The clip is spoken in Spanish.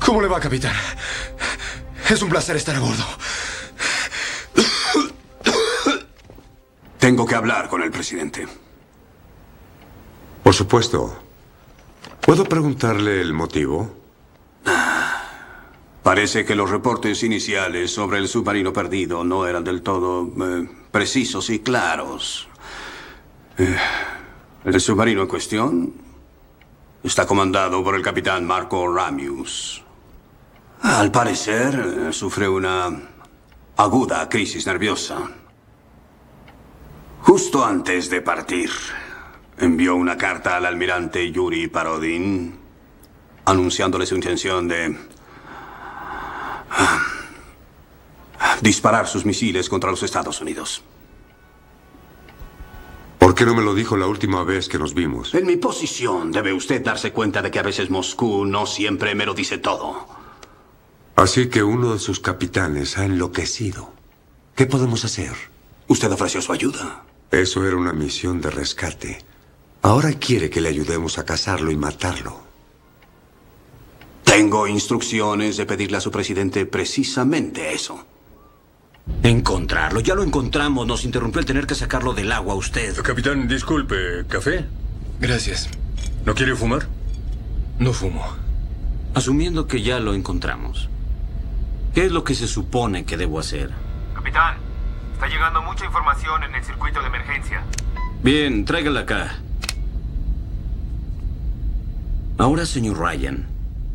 ¿Cómo le va, capitán? Es un placer estar a bordo. Tengo que hablar con el presidente. Por supuesto. ¿Puedo preguntarle el motivo? Parece que los reportes iniciales sobre el submarino perdido no eran del todo precisos y claros. El submarino en cuestión está comandado por el capitán Marco Ramius. Al parecer, sufre una aguda crisis nerviosa. Justo antes de partir, envió una carta al almirante Yuri Parodin anunciándole su intención de disparar sus misiles contra los Estados Unidos. ¿Por qué no me lo dijo la última vez que nos vimos? En mi posición, debe usted darse cuenta de que a veces Moscú no siempre me lo dice todo. Así que uno de sus capitanes ha enloquecido. ¿Qué podemos hacer? Usted ofreció su ayuda. Eso era una misión de rescate. Ahora quiere que le ayudemos a cazarlo y matarlo. Tengo instrucciones de pedirle a su presidente precisamente eso. Encontrarlo. Ya lo encontramos. Nos interrumpió el tener que sacarlo del agua usted. Capitán, disculpe. ¿Café? Gracias. ¿No quiere fumar? No fumo. Asumiendo que ya lo encontramos, ¿qué es lo que se supone que debo hacer? Capitán, está llegando mucha información en el circuito de emergencia. Bien, tráigala acá. Ahora, señor Ryan,